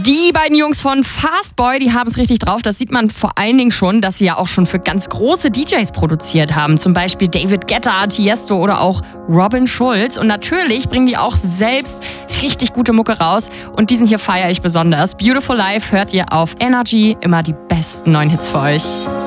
Die beiden Jungs von Fastboy, die haben es richtig drauf. Das sieht man vor allen Dingen schon, dass sie ja auch schon für ganz große DJs produziert haben. Zum Beispiel David Guetta, Tiesto oder auch Robin Schulz. Und natürlich bringen die auch selbst richtig gute Mucke raus. Und diesen hier feiere ich besonders. Beautiful Life hört ihr auf Energy. Immer die besten neuen Hits für euch.